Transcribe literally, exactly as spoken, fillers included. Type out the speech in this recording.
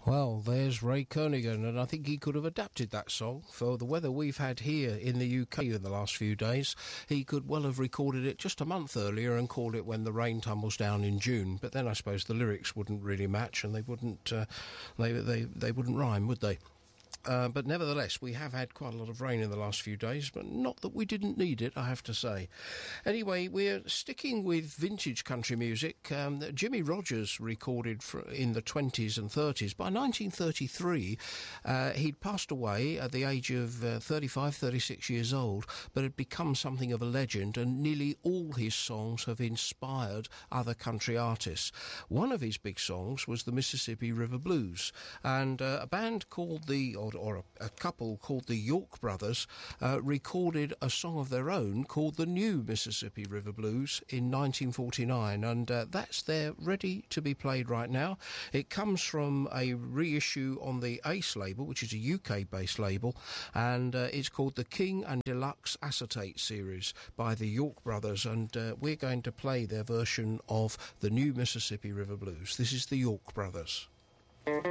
Well, there's Ray Kernaghan, and I think he could have adapted that song for the weather we've had here in the U K in the last few days. He could well have recorded it just a month earlier and called it When the Rain Tumbles Down in June, but then I suppose the lyrics wouldn't really match, and they wouldn't uh, they, they, they wouldn't rhyme, would they? Uh, but nevertheless, we have had quite a lot of rain in the last few days, but not that we didn't need it, I have to say. Anyway, we're sticking with vintage country music. Um, Jimmy Rogers recorded for, in the twenties and thirties. By nineteen thirty-three, uh, he'd passed away at the age of uh, thirty-five, thirty-six years old, but had become something of a legend, and nearly all his songs have inspired other country artists. One of his big songs was the Mississippi River Blues, and uh, a band called the... Or or a, a couple called the York Brothers uh, recorded a song of their own called the New Mississippi River Blues in nineteen forty-nine, and uh, that's there ready to be played right now. It comes from a reissue on the Ace label, which is a U K-based label, and uh, it's called the King and Deluxe Acetate series by the York Brothers, and uh, we're going to play their version of the New Mississippi River Blues. This is the York Brothers.